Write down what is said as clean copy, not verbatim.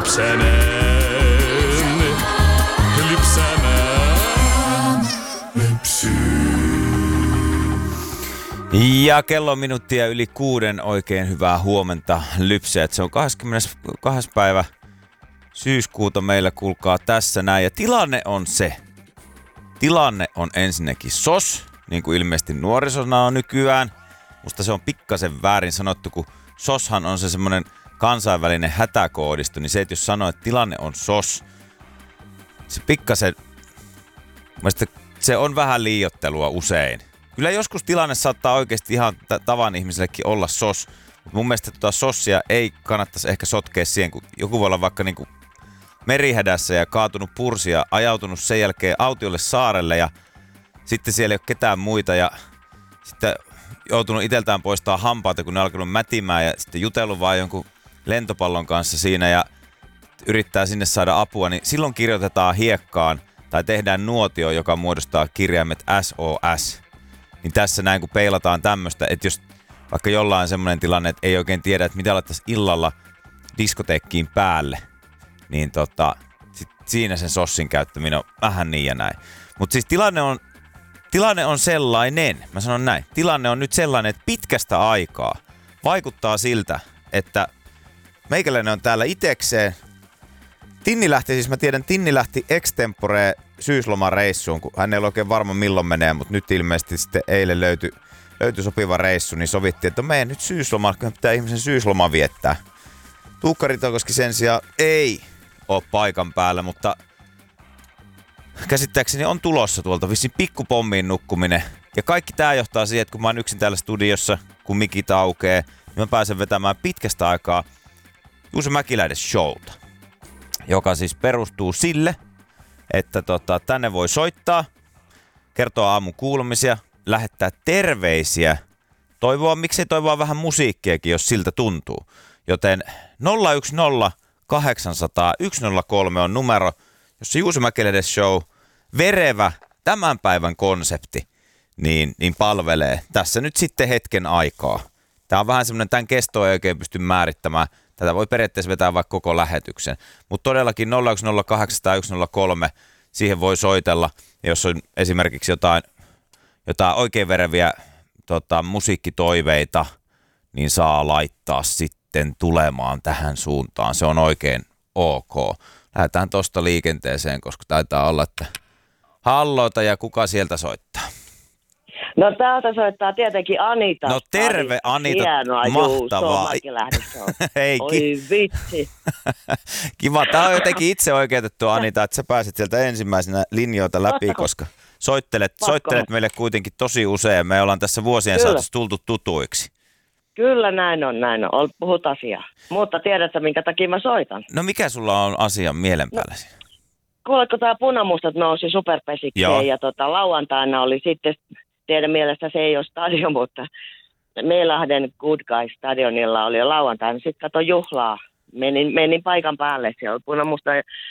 Ja kello on minuuttia yli 6. Oikein hyvää huomenta, Lypsäjät. Se on 22. päivä syyskuuta meillä, kuulkaa tässä näin. Ja tilanne on ensinnäkin SOS, niin kuin ilmeisesti nuorisona on nykyään. Musta se on pikkasen väärin sanottu, kun SOShan on se semmoinen kansainvälinen hätäkoodisto, niin se, että jos sanoo, että tilanne on SOS, se pikkasen, se on vähän liioittelua usein. Kyllä joskus tilanne saattaa oikeasti ihan tavan ihmisellekin olla SOS, mutta mun mielestä SOSia ei kannattaisi ehkä sotkea siihen, kun joku voi olla vaikka niinku merihädässä ja kaatunut pursia, ajautunut sen jälkeen autiolle saarelle ja sitten siellä ei ole ketään muita ja sitten joutunut iteltään poistaa hampaita, kun ne on alkanut mätimään ja sitten jutellut vaan jonkun lentopallon kanssa siinä ja yrittää sinne saada apua, niin silloin kirjoitetaan hiekkaan tai tehdään nuotio, joka muodostaa kirjaimet SOS. Niin tässä näin, kun peilataan tämmöistä, että jos vaikka jollain semmoinen tilanne, että ei oikein tiedä, että mitä laittaisi illalla diskoteekkiin päälle, niin siinä sen SOSin käyttäminen on vähän niin ja näin. Mutta siis tilanne on sellainen, mä sanon näin, tilanne on nyt sellainen, että pitkästä aikaa vaikuttaa siltä, että meikäläinen on täällä itekseen. Tinni lähti extempore syyslomareissuun, kun hän ei ole oikein varma milloin menee, mutta nyt ilmeisesti sitten eilen löytyi sopiva reissu, niin sovittiin, että meidän nyt syyslomaan, kun pitää ihmisen syysloma viettää. Tuukka Ritokoski sen sijaan ei ole paikan päällä, mutta käsittääkseni on tulossa tuolta vissiin pikkupommiin nukkuminen. Ja kaikki tää johtaa siihen, että kun mä oon yksin täällä studiossa, kun mikit aukee, niin mä pääsen vetämään pitkästä aikaa Juuso Mäkiläinen showta, joka siis perustuu sille, että tänne voi soittaa, kertoa aamun kuulumisia, lähettää terveisiä, miksei toivoa vähän musiikkiakin, jos siltä tuntuu. Joten 010 800 103 on numero, jossa Juuso Mäkiläinen show, verevä, tämän päivän konsepti, niin palvelee tässä nyt sitten hetken aikaa. Tää on vähän semmoinen, tämän kesto ei oikein pysty määrittämään. Tätä voi periaatteessa vetää vaikka koko lähetyksen. Mutta todellakin 010 800 103, siihen voi soitella. Ja jos on esimerkiksi jotain oikein vereviä musiikkitoiveita, niin saa laittaa sitten tulemaan tähän suuntaan. Se on oikein ok. Lähdetään tosta liikenteeseen, koska taitaa olla, että halloita ja kuka sieltä soittaa? No täältä soittaa tietenkin Anita. No terve Anita, hienoa, mahtavaa. Hei, oi vitsi. Kiva, tää on jotenkin itse oikeutettu Anita, että sä pääset sieltä ensimmäisenä linjoilta läpi, koska soittelet meille kuitenkin tosi usein. Me ollaan tässä vuosien saatossa tultu tutuiksi. Kyllä näin on. Puhut asiaa. Mutta tiedätkö, minkä takia mä soitan? No mikä sulla on asian mielen päällä siinä? Kuuletko, tää Punamustat nousi superpesikseen ja lauantaina oli sitten, teidän mielestä se ei ole stadion, mutta Meilahden Good Guys-stadionilla oli jo lauantaina. Sitten kato juhlaa. Menin paikan päälle. Siellä oli Punamusta